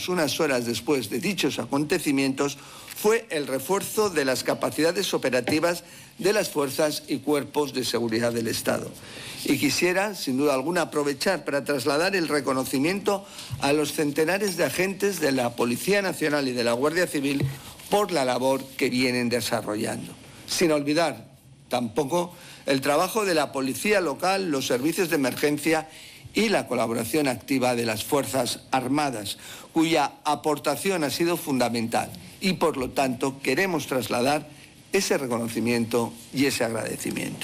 apenas unas horas después de dichos acontecimientos fue el refuerzo de las capacidades operativas de las fuerzas y cuerpos de seguridad del Estado. Y quisiera, sin duda alguna, aprovechar para trasladar el reconocimiento a los centenares de agentes de la Policía Nacional y de la Guardia Civil por la labor que vienen desarrollando. Sin olvidar tampoco el trabajo de la Policía Local, los servicios de emergencia y la colaboración activa de las Fuerzas Armadas, cuya aportación ha sido fundamental y, por lo tanto, queremos trasladar ese reconocimiento y ese agradecimiento.